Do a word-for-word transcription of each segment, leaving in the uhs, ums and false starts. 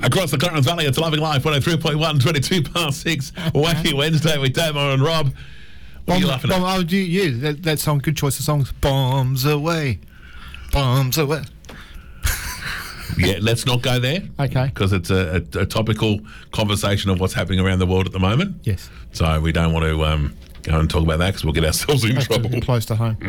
Across the Clarence Valley, it's Loving Life, one oh three point one, twenty-two past six. Wacky Wednesday with Damo and Rob. What are you laughing at? Bomb, oh, you, you, that, that song, good choice of songs. Bombs away. Bombs away. Yeah, let's not go there. Okay. Because it's a, a, a topical conversation of what's happening around the world at the moment. Yes. So we don't want to um, go and talk about that because we'll get ourselves in That's trouble. close to home.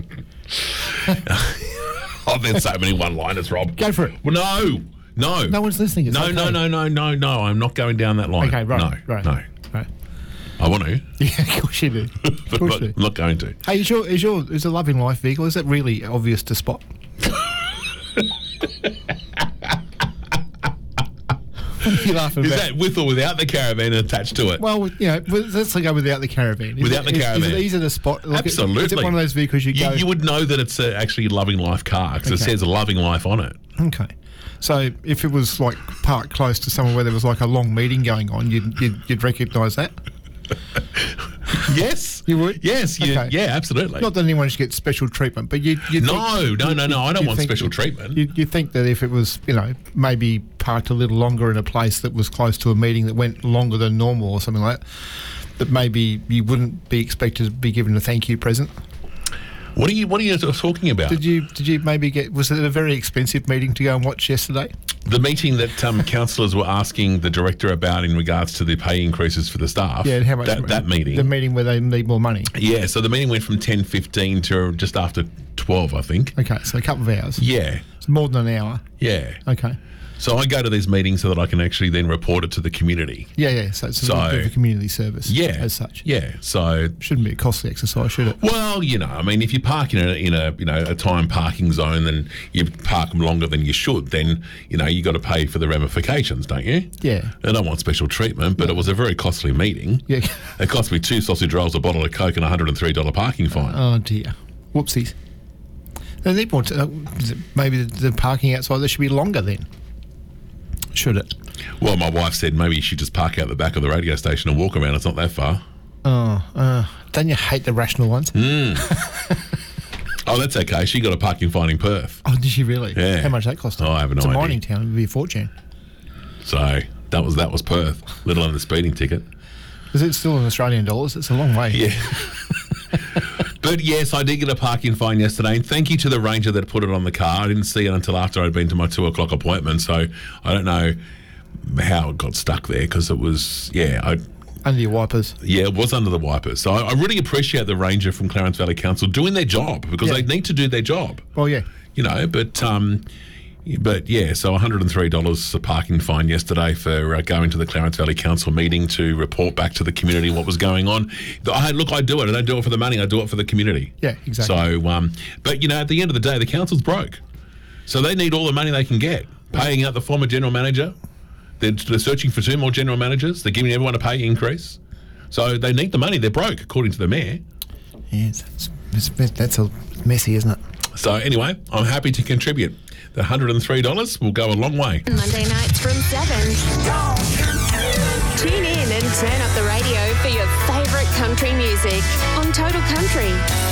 Oh, there's so many one-liners, Rob. Go for it. Well, no, no. No one's listening. It's no, okay. no, no, no, no, no. I'm not going down that line. Okay, right. No, right. no. Right. I want to, Yeah, of course you do. Of but course not, you do. not going to. Hey, is your, is your is a Loving Life vehicle, is that really obvious to spot? What are you laughing Is about? that with or without the caravan attached to it? Well, you know, well, let's go without the caravan. Is Without it, the is- caravan. Is it easy to spot? Look, Absolutely. Is it one of those vehicles you, you, go... you would know that it's a, actually a Loving Life car because it Okay. says Loving Life on it. Okay. So if it was like parked close to somewhere where there was like a long meeting going on, you'd you'd, you'd recognise that? Yes. You would? Yes. You, Okay. Yeah, absolutely. Not that anyone should get special treatment, but you you No, no, no, no, I don't want think special that- treatment. You you think that if it was, you know, maybe parked a little longer in a place that was close to a meeting that went longer than normal or something like that, that maybe you wouldn't be expected to be given a thank you present? What are you What are you talking about? Did you did you maybe get? Was it a very expensive meeting to go and watch yesterday? The meeting that um, councillors were asking the director about in regards to the pay increases for the staff. Yeah, and how much? That, that meeting. The meeting where they need more money. Yeah, so the meeting went from ten fifteen to just after twelve, I think. Okay, so a couple of hours. Yeah, It's more than an hour. yeah. Okay. So I go to these meetings so that I can actually then report it to the community. Yeah, yeah. So it's a So- little bit of a community service. Yeah, As such. Yeah, so Shouldn't be a costly exercise, should it? well, you know, I mean, if you park in a in a you know a time parking zone and you park them longer than you should, then you know you got to pay for the ramifications, don't you? Yeah. I don't want special treatment, but it was a very costly meeting. Yeah. It cost me two sausage rolls, a bottle of Coke, and a hundred and three dollar parking fine. Oh dear. Whoopsies. They need more. T- uh, is it maybe the, the parking outside there should be longer then. Should it? Well, my wife said maybe you should just park out the back of the radio station and walk around. It's not that far. Oh, uh, don't you hate the rational ones? Mm. Oh, that's okay. She got a parking fine in Perth. Oh, did she really? Yeah. How much that cost? Oh, I have no It's a idea. mining town. It would be a fortune. So that was that was Perth, let alone the speeding ticket. Is it still in Australian dollars? It's a long way. Yeah. But yes, I did get a parking fine yesterday, and thank you to the ranger that put it on the car. I didn't see it until after I'd been to my two o'clock appointment, so I don't know how it got stuck there because it was, yeah, I, Under your wipers. yeah, it was under the wipers. So I, I really appreciate the ranger from Clarence Valley Council doing their job because Yeah. they need to do their job, Well, yeah. you know. But um, but yeah, so one hundred and three dollars a parking fine yesterday for uh, going to the Clarence Valley Council meeting to report back to the community what was going on. I, look, I do it. I don't do it for the money. I do it for the community. Yeah, exactly. So, um, but you know, at the end of the day, the council's broke, so they need all the money they can get. Paying out the former general manager, they're, they're searching for two more general managers. They're giving everyone a pay increase, so they need the money. They're broke, according to the mayor. Yeah, it's, it's, it's, that's a messy, isn't it? So anyway, I'm happy to contribute. The one hundred and three dollars will go a long way. Monday nights from seven. Tune in and turn up the radio for your favourite country music on Total Country.